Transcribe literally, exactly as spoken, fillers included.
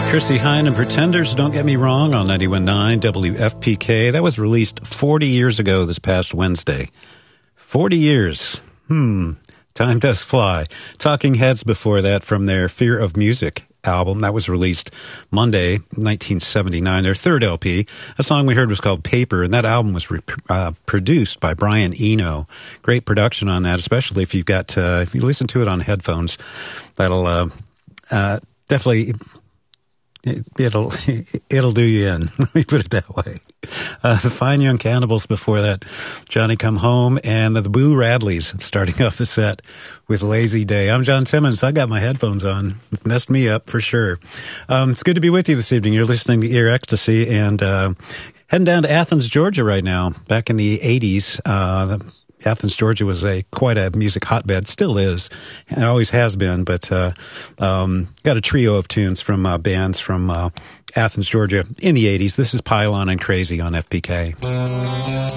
Chrissie Hynde and Pretenders, Don't Get Me Wrong, on ninety-one point nine W F P K. That was released forty years ago this past Wednesday. forty years. Hmm. Time does fly. Talking Heads before that from their Fear of Music album. That was released Monday, nineteen seventy-nine, their third L P. A song we heard was called Paper, and that album was re- uh, produced by Brian Eno. Great production on that, especially if you've got, uh, if you listen to it on headphones. That'll uh, uh, definitely... It, it'll it'll do you in. Let me put it that way. Uh, the Fine Young Cannibals before that, Johnny Come Home, and the Boo Radleys starting off the set with Lazy Day. I'm John Timmons. I got my headphones on. It messed me up for sure. Um, it's good to be with you this evening. You're listening to Ear Ecstasy, and uh, heading down to Athens, Georgia right now. Back in the eighties, uh, the Athens, Georgia was a quite a music hotbed, still is, and always has been, but uh, um, got a trio of tunes from uh, bands from uh, Athens, Georgia in the eighties. This is Pylon and Crazy on F P K.